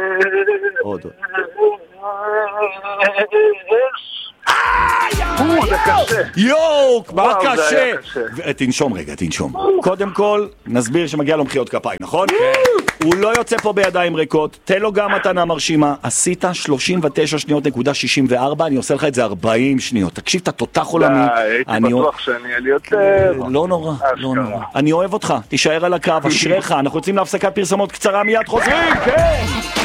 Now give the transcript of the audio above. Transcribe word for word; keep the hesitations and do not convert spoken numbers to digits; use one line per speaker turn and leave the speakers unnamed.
עוד.
זה קשה.
יואו, מה
וואו, זה
קשה.
היה קשה.
ו- תנשום רגע, תנשום. קודם כל, נסביר שמגיע לו מחיאות כפיים, נכון? הוא לא יוצא פה בידיים ריקות, תן לו גם מתנה מרשימה. עשית שלושים ותשע שניות נקודה שישים וארבע, אני עושה לך את זה ארבעים שניות. תקשיב, אתה תותח עולמי.
הייתי
אני
בטוח שאני על יותר.
לא נורא, לא נורא. אני אוהב אותך, תישאר על הקו, אשריך. אנחנו יוצאים להפסקת פרסומות קצרה, מיד חוזרים, כן!